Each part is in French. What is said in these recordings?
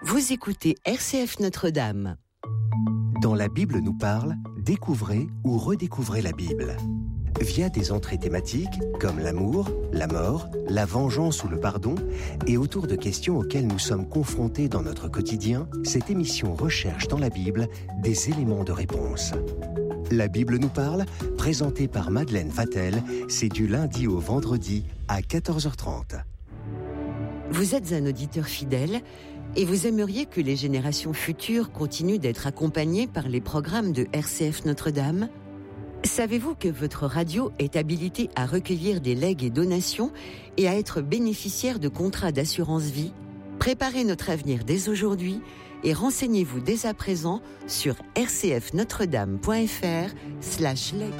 Vous écoutez RCF Notre-Dame. Dans La Bible nous parle, découvrez ou redécouvrez la Bible. Via des entrées thématiques comme l'amour, la mort, la vengeance ou le pardon, et autour de questions auxquelles nous sommes confrontés dans notre quotidien, cette émission recherche dans la Bible des éléments de réponse. La Bible nous parle, présentée par Madeleine Vatel, c'est du lundi au vendredi à 14h30. Vous êtes un auditeur fidèle et vous aimeriez que les générations futures continuent d'être accompagnées par les programmes de RCF Notre-Dame ? Savez-vous que votre radio est habilitée à recueillir des legs et donations et à être bénéficiaire de contrats d'assurance vie ? Préparez notre avenir dès aujourd'hui et renseignez-vous dès à présent sur rcfnotredame.fr/leg.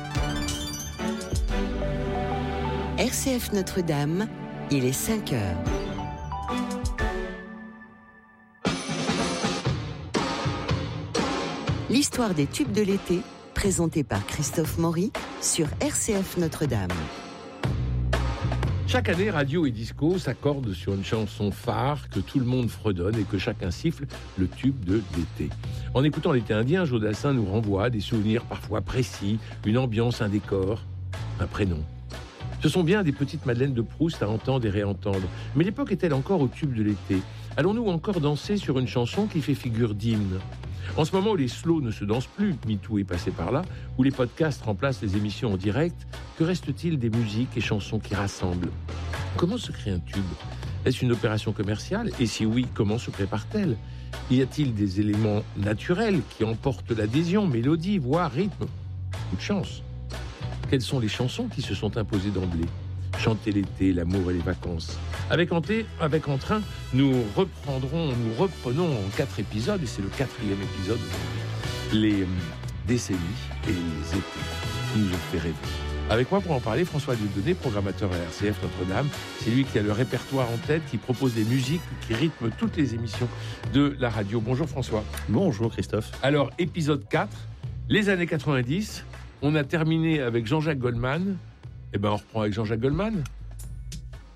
RCF Notre-Dame, il est 5 heures. L'histoire des tubes de l'été, présentée par Christophe Maury sur RCF Notre-Dame. Chaque année, radio et disco s'accordent sur une chanson phare que tout le monde fredonne et que chacun siffle, le tube de l'été. En écoutant l'été indien, Joe Dassin nous renvoie à des souvenirs parfois précis, une ambiance, un décor, un prénom. Ce sont bien des petites Madeleines de Proust à entendre et réentendre. Mais l'époque est-elle encore au tube de l'été ? Allons-nous encore danser sur une chanson qui fait figure d'hymne ? En ce moment où les slows ne se dansent plus, MeToo est passé par là, où les podcasts remplacent les émissions en direct, que reste-t-il des musiques et chansons qui rassemblent ? Comment se crée un tube ? Est-ce une opération commerciale ? Et si oui, comment se prépare-t-elle ? Y a-t-il des éléments naturels qui emportent l'adhésion, mélodie, voix, rythme ? Coup de chance. Quelles sont les chansons qui se sont imposées d'emblée ? Chanter l'été, l'amour et les vacances. Avec Entrain, nous reprenons en 4 épisodes, et c'est le 4e épisode, les décennies et les étés qui nous ont fait rêver. Avec moi pour en parler, François Dieudonné, programmateur à RCF Notre-Dame. C'est lui qui a le répertoire en tête, qui propose des musiques, qui rythme toutes les émissions de la radio. Bonjour François. Bonjour Christophe. Alors, épisode 4, les années 90, on a terminé avec Jean-Jacques Goldman. Eh ben, on reprend avec Jean-Jacques Goldman.